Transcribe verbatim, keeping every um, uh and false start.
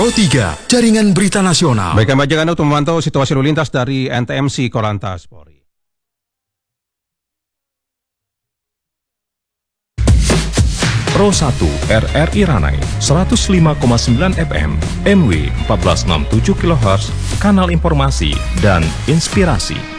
Pro tiga, Jaringan Berita Nasional. Baik, kami ajak Anda untuk memantau situasi lalu lintas dari N T M C Korlantas Polri. Pro satu R R I Ranai seratus lima koma sembilan F M, M W empat belas enam puluh tujuh kilohertz, kanal informasi dan inspirasi.